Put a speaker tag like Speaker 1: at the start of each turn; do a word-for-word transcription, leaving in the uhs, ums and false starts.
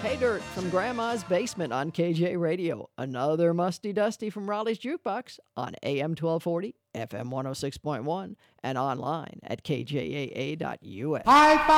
Speaker 1: Hey Dirt from Grandma's Basement on K J Radio. Another Musty Dusty from Raleigh's Jukebox on A M twelve forty, F M one oh six point one, and online at K J A A dot U S.
Speaker 2: High five!